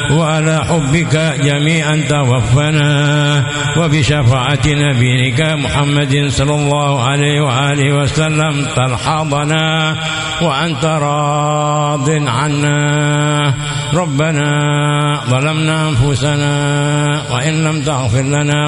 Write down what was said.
وعلى حبك جميعا توفنا، وبشفاعة نبيك محمد صلى الله عليه وآله وسلم تلحظنا وأنت راض عنا. ربنا ظلمنا أنفسنا وإن لم تغفر لنا